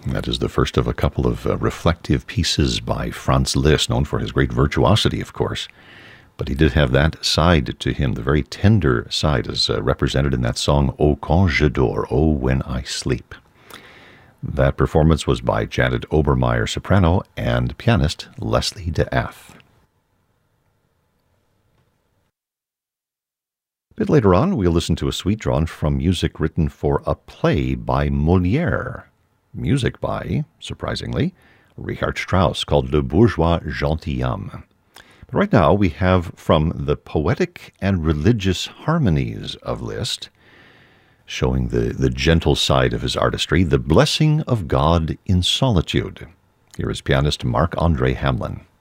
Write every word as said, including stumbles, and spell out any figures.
That is the first of a couple of uh, reflective pieces by Franz Liszt, known for his great virtuosity, of course. But he did have that side to him, the very tender side, as uh, represented in that song, O Quand je dors, O When I Sleep. That performance was by Janet Obermeyer, soprano, and pianist Leslie de Ath. A bit later on, we'll listen to a suite drawn from music written for a play by Molière. Music by, surprisingly, Richard Strauss, called Le Bourgeois Gentilhomme. But right now, we have from the poetic and religious harmonies of Liszt, showing the, the gentle side of his artistry, The Blessing of God in Solitude. Here is pianist Marc-André Hamelin.